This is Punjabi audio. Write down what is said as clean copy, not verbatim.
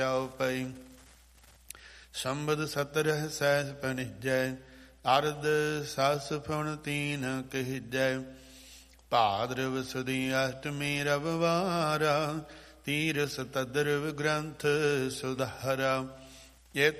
ਪਈ। ਸੰਬਦ ਸਤਰਹ ਸਹਿਸ ਪਨਿਜੈ, ਅਰਧ ਸਸ ਫੁਣ ਤੀਨ ਕਹਿਜੈ। ਭਾਦਰਵ ਸੁਦੀ ਅਸ਼ਟਮੀ ਰਵਿਵਾਰਾ, ਤੀਰਸ ਤਦਰਵ ਗ੍ਰੰਥ ਸੁਧਾਰਾ।